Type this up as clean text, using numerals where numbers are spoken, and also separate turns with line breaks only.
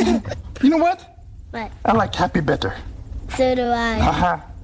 You know what?
What?
I like happy better.
So do I.
Haha.